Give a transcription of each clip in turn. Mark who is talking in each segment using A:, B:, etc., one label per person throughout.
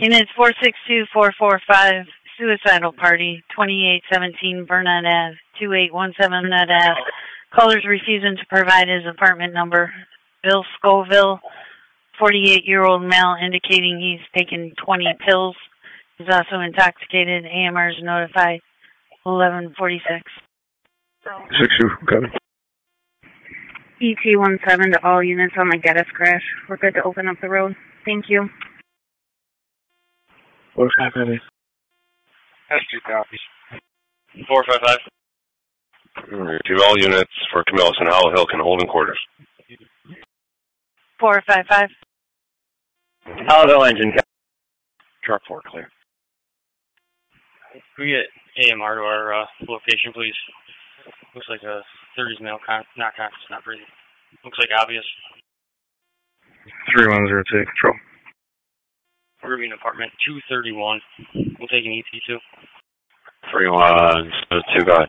A: Units 462445, suicidal party, 2817 Burnett Ave, 2817 Burnett Ave. Caller's refusing to provide his apartment number. Bill Scoville, 48-year-old male, indicating he's taken 20 pills. He's also intoxicated. AMR is notified. 1146.
B: 6-2, copy.
C: ET-17 to all units on the Geddes crash. We're good to open up the road. Thank you.
B: What's happening?
D: That's 2 copies. 455. To all units for Camillus and Hollow Hill can hold in quarters.
A: 455.
E: Hollow Hill engine.
D: Truck 4 clear.
F: Can we get AMR to our location, please? Looks like a 30s male, not conscious, not breathing. Looks like obvious.
B: 3102, control.
F: We're in apartment 231. We'll take an ET2.
D: 3102, go ahead.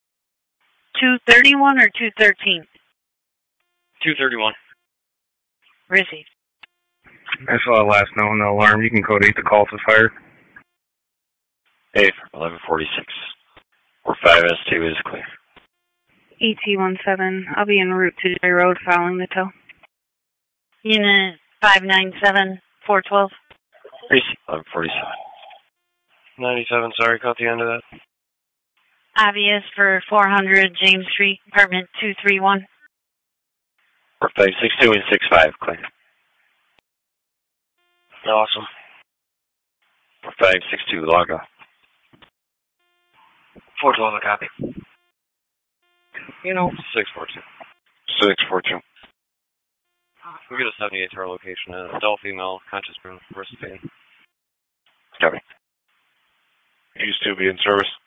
A: 231 or 213?
F: 231.
A: Received.
B: I saw the last note on the alarm. You can code 8 to call for fire.
D: 8 from 1146. Or 5S2 is clear.
C: ET-17, I'll be en route to J Road following the tow.
A: Unit 597 412.
D: Receipt 1147.
F: 97, sorry, caught the end of that.
A: Obvious for 400 James Street, apartment 231.
D: Or 562 and 65, clear.
F: Awesome.
D: Or 562, log off.
F: 412, a copy.
D: 642. 642.
F: We'll get a 78 to our location. Adult female, conscious room, worst pain.
D: Copy. Used to be in service.